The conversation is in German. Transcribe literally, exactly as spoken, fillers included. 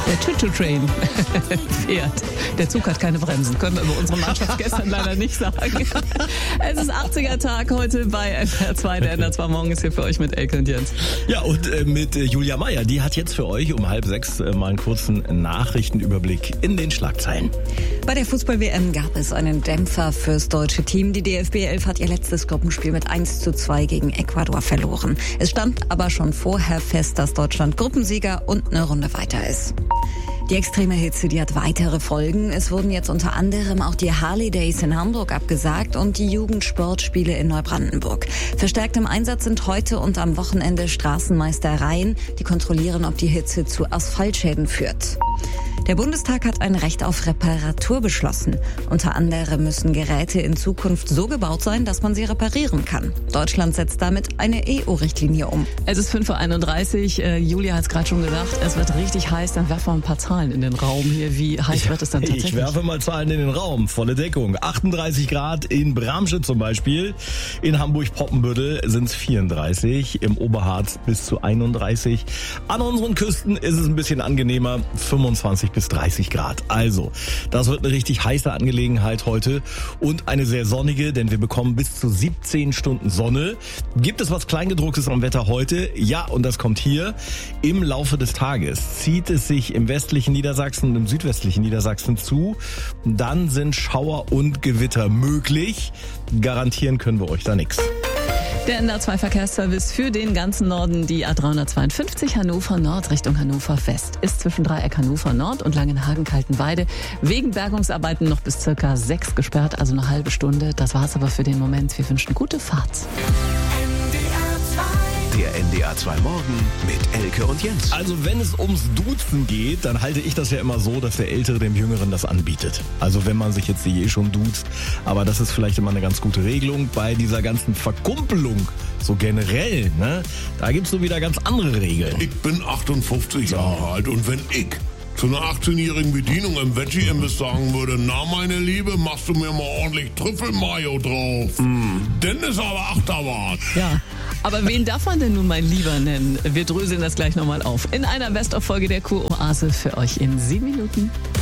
Der Choo-Choo-Train fährt. Der Zug hat keine Bremsen. Können wir über unsere Mannschaft gestern leider nicht sagen. Es ist achtziger Tag heute bei N D R zwei. Der N D R zwei Morgen ist hier für euch mit Elke und Jens. Ja, und äh, mit äh, Julia Meyer. Die hat jetzt für euch um halb sechs äh, mal einen kurzen Nachrichtenüberblick in den Schlagzeilen. Bei der Fußball-W M gab es einen Dämpfer fürs deutsche Team. Die D F B elf hat ihr letztes Gruppenspiel mit eins zu zwei gegen Ecuador verloren. Es stand aber schon vorher fest, dass Deutschland Gruppensieger und eine Runde weiter ist. Die extreme Hitze, die hat weitere Folgen. Es wurden jetzt unter anderem auch die Harley Days in Hamburg abgesagt und die Jugendsportspiele in Neubrandenburg. Verstärkt im Einsatz sind heute und am Wochenende Straßenmeistereien, die kontrollieren, ob die Hitze zu Asphaltschäden führt. Der Bundestag hat ein Recht auf Reparatur beschlossen. Unter anderem müssen Geräte in Zukunft so gebaut sein, dass man sie reparieren kann. Deutschland setzt damit eine E U-Richtlinie um. Es ist fünf Uhr einunddreißig. Äh, Julia hat es gerade schon gesagt, es wird richtig heiß. Dann werfen wir ein paar Zahlen in den Raum hier. Wie heiß wird es dann tatsächlich? Ich werfe mal Zahlen in den Raum. Volle Deckung. achtunddreißig Grad in Bramsche zum Beispiel. In Hamburg-Poppenbüttel sind es vierunddreißig. Im Oberharz bis zu einunddreißig. An unseren Küsten ist es ein bisschen angenehmer. fünfundzwanzig bis dreißig Grad. Also, das wird eine richtig heiße Angelegenheit heute und eine sehr sonnige, denn wir bekommen bis zu siebzehn Stunden Sonne. Gibt es was Kleingedrucktes am Wetter heute? Ja, und das kommt hier. Im Laufe des Tages zieht es sich im westlichen Niedersachsen und im südwestlichen Niedersachsen zu. Dann sind Schauer und Gewitter möglich. Garantieren können wir euch da nichts. Der N D R zwei Verkehrsservice für den ganzen Norden, die A dreihundertzweiundfünfzig Hannover Nord Richtung Hannover West, ist zwischen Dreieck Hannover Nord und Langenhagen-Kaltenweide wegen Bergungsarbeiten noch bis circa sechs gesperrt, also eine halbe Stunde. Das war's aber für den Moment. Wir wünschen gute Fahrt. Der N D R zwei Morgen mit Elke und Jens. Also wenn es ums Duzen geht, dann halte ich das ja immer so, dass der Ältere dem Jüngeren das anbietet. Also wenn man sich jetzt eh schon duzt. Aber das ist vielleicht immer eine ganz gute Regelung. Bei dieser ganzen Verkumpelung, so generell, ne, da gibt's so wieder ganz andere Regeln. Ich bin achtundfünfzig Jahre alt und wenn ich zu einer achtzehnjährigen Bedienung im Veggie-Imbiss sagen würde, na meine Liebe, machst du mir mal ordentlich Trüffelmayo drauf. Mm. Denn ist aber Achterbahn. Ja, aber wen darf man denn nun mal lieber nennen? Wir dröseln das gleich nochmal auf. In einer Best-of-Folge der Kur-Oase für euch in sieben Minuten.